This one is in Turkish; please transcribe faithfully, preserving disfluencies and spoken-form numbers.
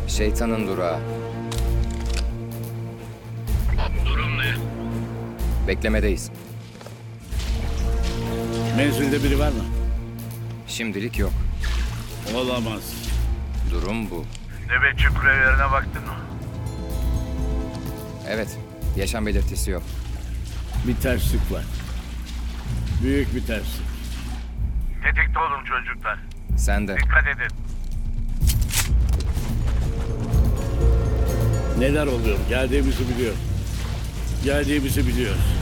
Şeytanın durağı. Durum ne? Beklemedeyiz. Menzilde biri var mı? Şimdilik yok. Olamaz. Durum bu. Nöbetçi kulelere baktın mı? Evet, yaşam belirtisi yok. Bir terslik var. Büyük bir terslik. Tetikte olun çocuklar. Sen de. Dikkat edin. Neler oluyor? Geldiğimizi biliyor. Geldiğimizi biliyor.